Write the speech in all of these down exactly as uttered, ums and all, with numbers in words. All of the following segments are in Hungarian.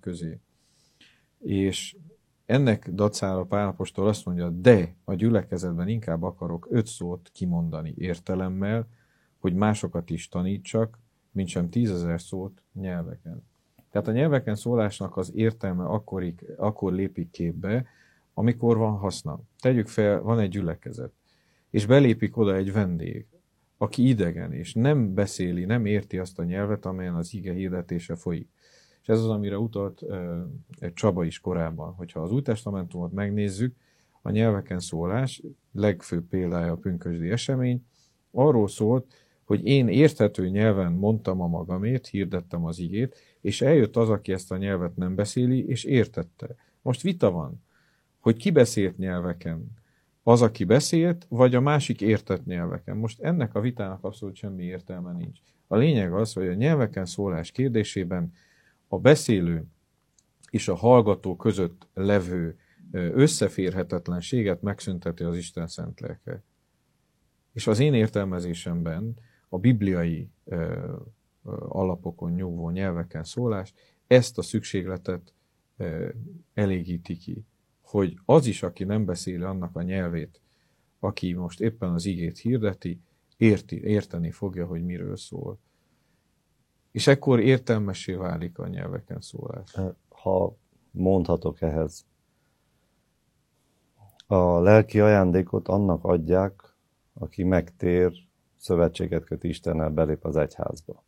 közé. És ennek dacára Pál apostol azt mondja, de a gyülekezetben inkább akarok öt szót kimondani értelemmel, hogy másokat is tanítsak, mint sem tízezer szót nyelveken. Tehát a nyelveken szólásnak az értelme akkor, akkor lépik képbe, amikor van haszna. Tegyük fel, van egy gyülekezet, és belépik oda egy vendég, aki idegen, és nem beszéli, nem érti azt a nyelvet, amelyen az ige hirdetése folyik. És ez az, amire utalt uh, Csaba is korábban, hogyha az Új Testamentumot megnézzük, a nyelveken szólás, legfőbb példája a pünkösdi esemény, arról szólt, hogy én érthető nyelven mondtam a magamét, hirdettem az igét, és eljött az, aki ezt a nyelvet nem beszéli, és értette. Most vita van, hogy ki beszélt nyelveken, az, aki beszélt, vagy a másik értett nyelveken. Most ennek a vitának abszolút semmi értelme nincs. A lényeg az, hogy a nyelveken szólás kérdésében a beszélő és a hallgató között levő összeférhetetlenséget megszünteti az Isten szent lelke. És az én értelmezésemben a bibliai ö, ö, alapokon nyugvó nyelveken szólás ezt a szükségletet ö, elégíti ki, hogy az is, aki nem beszéli annak a nyelvét, aki most éppen az igét hirdeti, érti, érteni fogja, hogy miről szól. És ekkor értelmessé válik a nyelveken szólás. Ha mondhatok ehhez, a lelki ajándékot annak adják, aki megtér, szövetséget köt Istennel, belép az egyházba.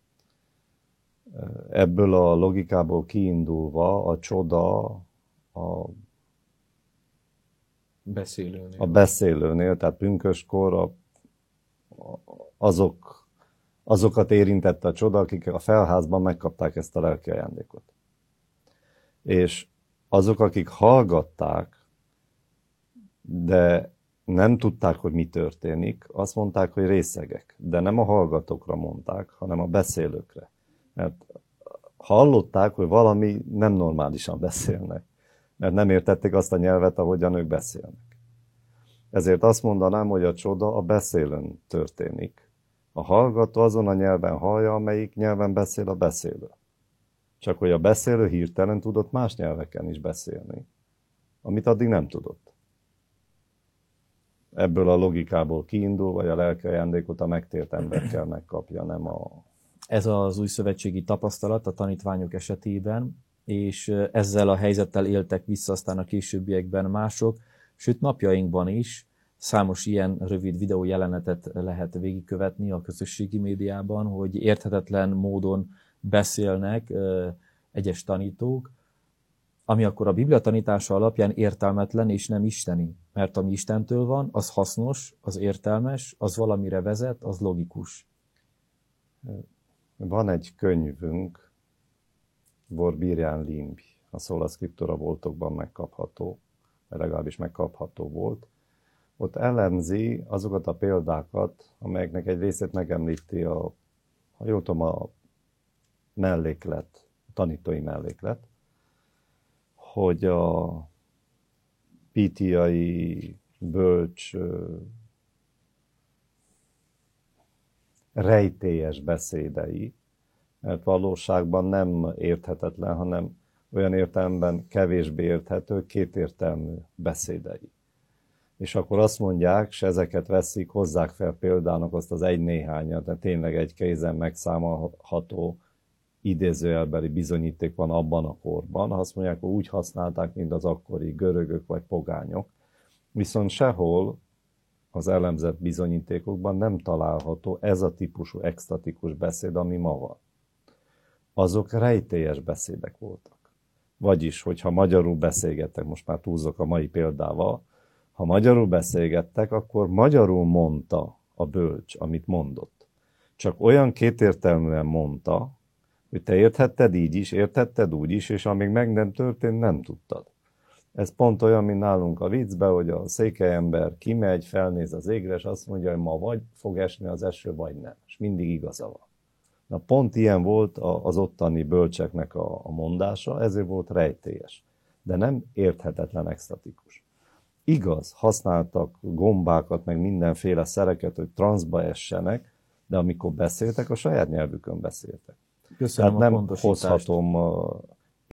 Ebből a logikából kiindulva a csoda a beszélőnél, a beszélőnél tehát pünköskor a, azok, azokat érintette a csoda, akik a felházban megkapták ezt a lelki ajándékot. És azok, akik hallgatták, de nem tudták, hogy mi történik, azt mondták, hogy részegek. De nem a hallgatókra mondták, hanem a beszélőkre. Mert hallották, hogy valami nem normálisan beszélnek. Mert nem értették azt a nyelvet, ahogyan ők beszélnek. Ezért azt mondanám, hogy a csoda a beszélőn történik. A hallgató azon a nyelven hallja, amelyik nyelven beszél a beszélő. Csak hogy a beszélő hirtelen tudott más nyelveken is beszélni, amit addig nem tudott. Ebből a logikából kiindul, vagy a lelki ajándékot a megtért ember kell megkapja, nem a... Ez az új szövetségi tapasztalat a tanítványok esetében, és ezzel a helyzettel éltek vissza aztán a későbbiekben mások, sőt napjainkban is számos ilyen rövid videó jelenetet lehet végigkövetni a közösségi médiában, hogy érthetetlen módon beszélnek egyes tanítók, ami akkor a Biblia tanítása alapján értelmetlen és nem isteni. Mert ami Istentől van, az hasznos, az értelmes, az valamire vezet, az logikus. Van egy könyvünk, Borbirján Limbi, a Sola Scriptura boltokban megkapható, legalábbis megkapható volt. Ott elemzi azokat a példákat, amelyeknek egy részét megemlíti a, ha jól tudom, a melléklet, a tanítói melléklet, hogy a pítiai bölcs rejtélyes beszédei, mert valóságban nem érthetetlen, hanem olyan értelemben kevésbé érthető, kétértelmű beszédei. És akkor azt mondják, és ezeket veszik, hozzák fel példának azt az egy-néhányat, de tényleg egy kézen megszámolható idézőjelbeli bizonyíték van abban a korban. Azt mondják, hogy úgy használták, mint az akkori görögök vagy pogányok. Viszont sehol az elemzett bizonyítékokban nem található ez a típusú extatikus beszéd, ami ma van. Azok rejtélyes beszédek voltak. Vagyis, hogyha magyarul beszélgettek, most már túlzok a mai példával, ha magyarul beszélgettek, akkor magyarul mondta a bölcs, amit mondott. Csak olyan kétértelműen mondta, hogy te érthetted így is, érthetted úgy is, és amíg meg nem történt, nem tudtad. Ez pont olyan, mint nálunk a viccben, hogy a székelyember kimegy, felnéz az égre, és azt mondja, hogy ma vagy fog esni az eső, vagy nem. És mindig igaza van. Na pont ilyen volt az ottani bölcseknek a, a mondása, ezért volt rejtélyes. De nem érthetetlen extatikus. Igaz, használtak gombákat, meg mindenféle szereket, hogy transzba essenek, de amikor beszéltek, a saját nyelvükön beszéltek. Köszönöm. Tehát a nem hozhatom,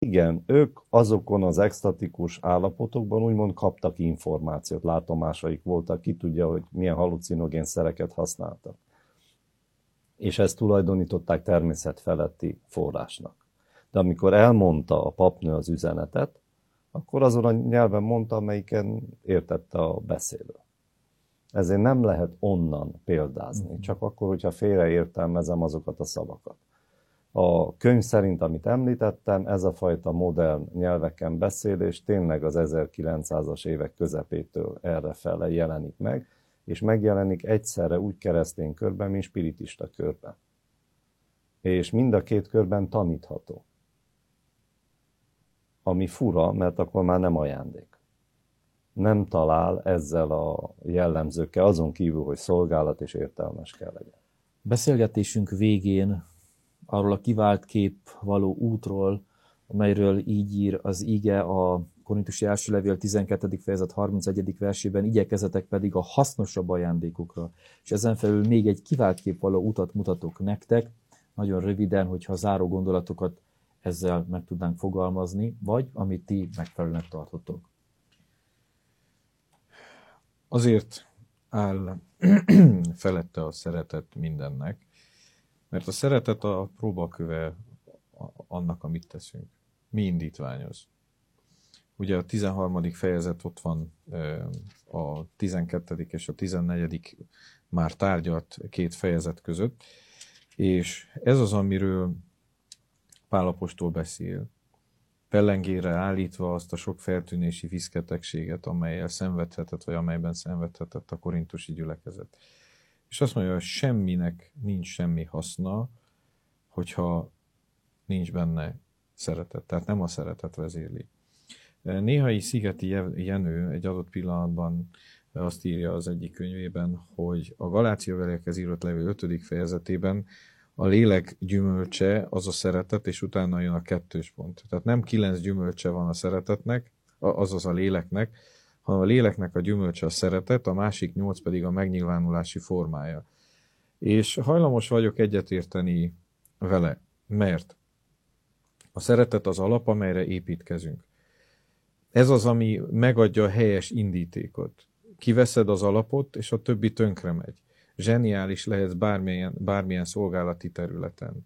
igen, ők azokon az extatikus állapotokban úgymond kaptak információt, látomásaik voltak, ki tudja, hogy milyen halucinogén szereket használtak. És ezt tulajdonították természetfeletti forrásnak. De amikor elmondta a papnő az üzenetet, akkor azon a nyelven mondta, amelyiken értette a beszélő. Ezért nem lehet onnan példázni, csak akkor, hogyha félreértelmezem azokat a szavakat. A könyv szerint, amit említettem, ez a fajta modern nyelveken beszélés tényleg az ezerkilencszázas évek közepétől errefele jelenik meg, és megjelenik egyszerre úgy keresztény körben, mint spiritista körben. És mind a két körben tanítható. Ami fura, mert akkor már nem ajándék. Nem talál ezzel a jellemzőkkel, azon kívül, hogy szolgálat és értelmes kell legyen. Beszélgetésünk végén arról a kivált kép való útról, amelyről így ír az ige a Korintusi első levél tizenkettedik fejezet harmincegyedik versében, igyekezetek pedig a hasznosabb ajándékokra. És ezen felül még egy kivált kép való utat mutatok nektek, nagyon röviden, hogyha záró gondolatokat ezzel meg tudnánk fogalmazni, vagy amit ti megfelelőnek tartotok. Azért áll felette a szeretet mindennek, mert a szeretet a próbaköve annak, amit teszünk. Mi indítványoz. Ugye a tizenharmadik fejezet ott van, a tizenkettedik és a tizennegyedik már tárgyalt két fejezet között, és ez az, amiről Pál apostol beszél, pellengére állítva azt a sok feltűnési viszketegséget, amellyel szenvedhetett, vagy amelyben szenvedhetett a korintusi gyülekezet. És azt mondja, hogy semminek nincs semmi haszna, hogyha nincs benne szeretet. Tehát nem a szeretet vezérli. Néhai Szigeti Jenő egy adott pillanatban azt írja az egyik könyvében, hogy a Galáciabeliekhez írott levél ötödik fejezetében a lélek gyümölcse az a szeretet, és utána jön a kettős pont. Tehát nem kilenc gyümölcse van a szeretetnek, azaz a léleknek, hanem a léleknek a gyümölcse a szeretet, a másik nyolc pedig a megnyilvánulási formája. És hajlamos vagyok egyetérteni vele, mert a szeretet az alap, amelyre építkezünk. Ez az, ami megadja a helyes indítékot. Kiveszed az alapot, és a többi tönkre megy. Zseniális lehetsz bármilyen, bármilyen szolgálati területen.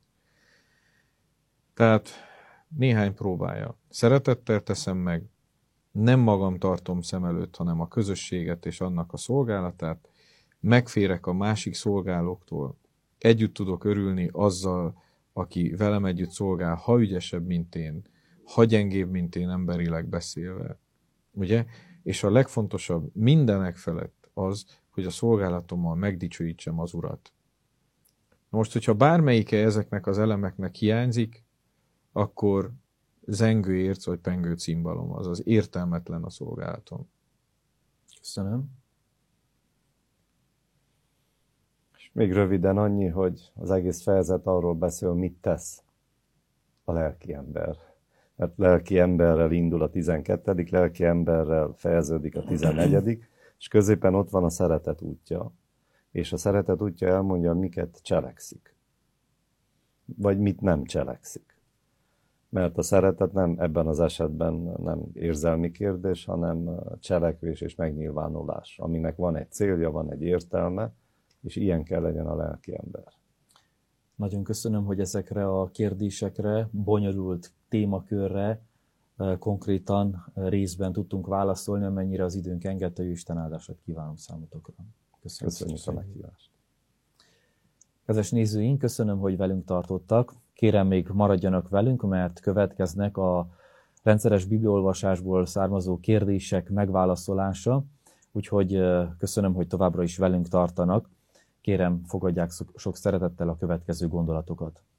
Tehát néhány próbája. Szeretettel teszem meg, nem magam tartom szem előtt, hanem a közösséget és annak a szolgálatát, megférek a másik szolgálóktól, együtt tudok örülni azzal, aki velem együtt szolgál, ha ügyesebb, mint én, ha gyengébb, mint én emberileg beszélve. Ugye? És a legfontosabb mindenek felett az, hogy a szolgálatommal megdicsőítsem az Urat. Most, hogyha bármelyike ezeknek az elemeknek hiányzik, akkor zengő érc vagy pengő cimbalom, azaz értelmetlen a szolgálatom. Köszönöm. És még röviden annyi, hogy az egész fejezet arról beszél, mit tesz a lelki ember. Mert lelki emberrel indul a tizenkettedik, lelki emberrel fejeződik a tizennegyedik, és középen ott van a szeretet útja. És a szeretet útja elmondja, miket cselekszik. Vagy mit nem cselekszik. Mert a szeretet nem ebben az esetben nem érzelmi kérdés, hanem cselekvés és megnyilvánulás, aminek van egy célja, van egy értelme, és ilyen kell legyen a lelki ember. Nagyon köszönöm, hogy ezekre a kérdésekre, bonyolult témakörre konkrétan részben tudtunk válaszolni, amennyire az időnk engedte, Isten áldását kívánom számotokra. Köszönöm. Köszönjük a meghívást. Kedves nézőink, köszönöm, hogy velünk tartottak. Kérem, még maradjanak velünk, mert következnek a rendszeres bibliaolvasásból származó kérdések megválaszolása, úgyhogy köszönöm, hogy továbbra is velünk tartanak. Kérem, fogadják sok szeretettel a következő gondolatokat.